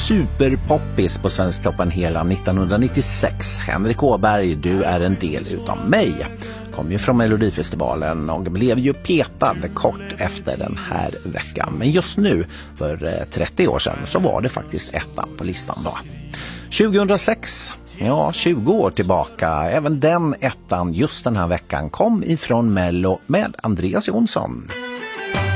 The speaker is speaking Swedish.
superpoppis på Svensktoppen hela 1996. Henrik Åberg, du är en del utav mig. Kom ju från Melodifestivalen och blev ju petad kort efter den här veckan. Men just nu, för 30 år sedan, så var det faktiskt ettan på listan då. 2006, ja 20 år tillbaka, även den ettan just den här veckan kom ifrån Mello med Andreas Jonsson.